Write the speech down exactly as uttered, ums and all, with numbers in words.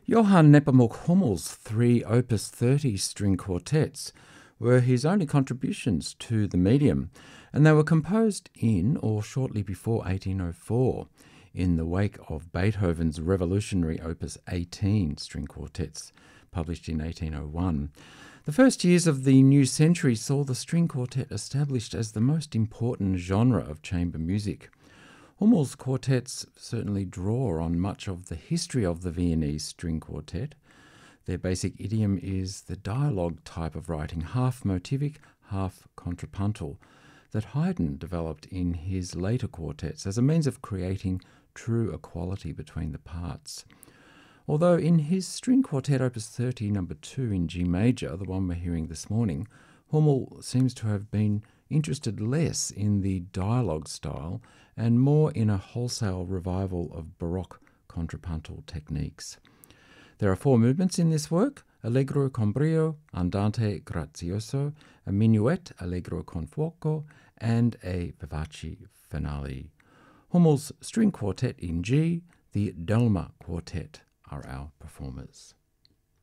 Johann Nepomuk Hummel's three Opus thirty string quartets were his only contributions to the medium, and they were composed in or shortly before eighteen oh four, in the wake of Beethoven's revolutionary Opus eighteen string quartets, published in eighteen oh one. The first years of the new century saw the string quartet established as the most important genre of chamber music. Hummel's quartets certainly draw on much of the history of the Viennese string quartet. Their basic idiom is the dialogue type of writing, half motivic, half contrapuntal, that Haydn developed in his later quartets as a means of creating true equality between the parts. Although in his string quartet Opus thirty, number two in G major, the one we're hearing this morning, Hummel seems to have been interested less in the dialogue style and more in a wholesale revival of Baroque contrapuntal techniques. There are four movements in this work: Allegro con brio, Andante grazioso, a minuet, Allegro con fuoco, and a vivace finale. Hummel's string quartet in G, the Dölmer Quartet, are our performers.